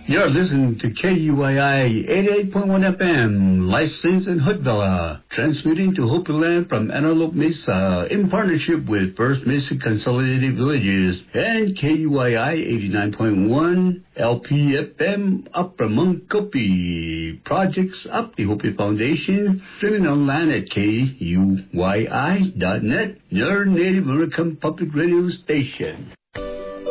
You're listening to KUYI 88.1 FM, licensed in Hoodvilla, transmitting to Hopi Land from Antelope Mesa in partnership with First Mesa Consolidated Villages and KUYI 89.1 LPFM Upper Munkopi. Projects up the Hopi Foundation, streaming online at KUYI.net, your Native American public radio station.